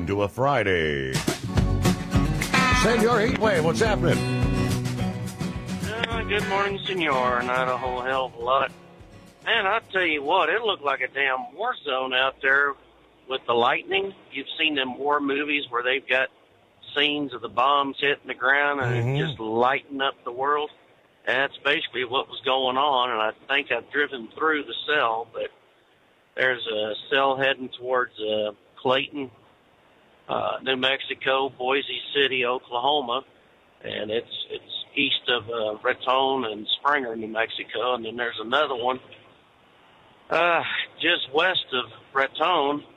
into a Friday. Senor Heatwave, what's happening? Good morning, senor. Not a whole hell of a lot. Man, I'll tell you what, it looked like a damn war zone out there with the lightning. You've seen them war movies where they've got scenes of the bombs hitting the ground and just lighting up the world. That's basically what was going on, and I think I've driven through the cell, but there's a cell heading towards Clayton, New Mexico, Boise City, Oklahoma, and it's east of Raton and Springer, New Mexico, and then there's another one just west of Raton,